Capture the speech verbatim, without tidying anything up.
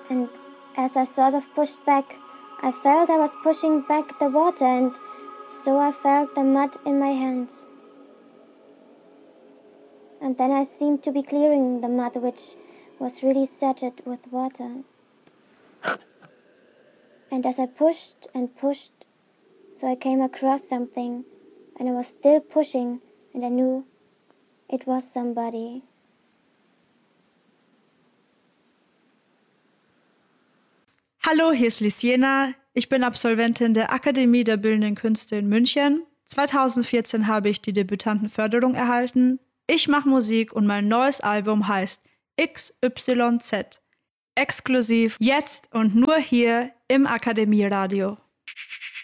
And as I sort of pushed back, I felt I was pushing back the water, and so I felt the mud in my hands. And then I seemed to be clearing the mud, which was really saturated with water. And as I pushed and pushed, so I came across something, and I was still pushing, and I knew it was somebody. Hallo, hier ist Lisiena. Ich bin Absolventin der Akademie der Bildenden Künste in München. zweitausendvierzehn habe ich die Debütantenförderung erhalten. Ich mache Musik und mein neues Album heißt X Y Z. Exklusiv jetzt und nur hier im Akademieradio.